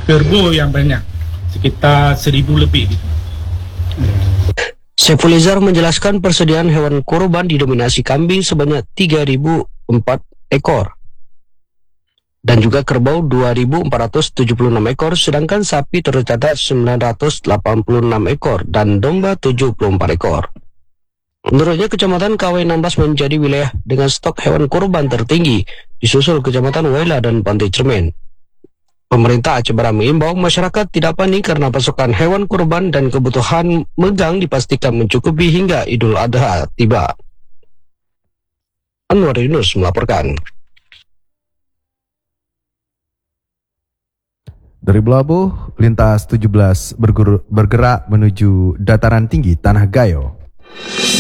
kerbau yang banyak, sekitar 1.000 lebih. Saiful Izar menjelaskan persediaan hewan kurban didominasi kambing sebanyak 3.004 ekor dan juga kerbau 2.476 ekor, sedangkan sapi tercatat 986 ekor dan domba 74 ekor. Menurutnya, Kecamatan KW16 menjadi wilayah dengan stok hewan kurban tertinggi, disusul Kecamatan Waila dan Pantai Cermin. Pemerintah Aceh Barat mengimbau masyarakat tidak panik karena pasokan hewan kurban dan kebutuhan megang dipastikan mencukupi hingga Idul Adha tiba. Anwar Yunus melaporkan. Dari Belabu, lintas 17 bergerak menuju dataran tinggi Tanah Gayo.